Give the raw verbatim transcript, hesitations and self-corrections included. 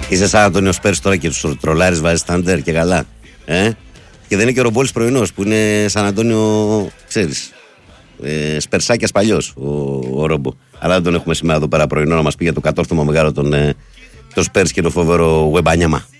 Είσαι σαν Αντώνιο Σπέρς τώρα και του τρολάρεις, βάζεις στάντερ και καλά. Ε? Και δεν είναι και ο Ρομπόλης πρωινός που είναι σαν Αντώνιο, ξέρεις, ε, Σπερσάκιας παλιός ο, ο Ρομπο. Αλλά δεν τον έχουμε σήμερα εδώ πέρα πρωινό να μας πει για το κατόρθωμα μεγάλο τον, ε, τον Σπέρς και το φοβερό Γουεμπανιάμα.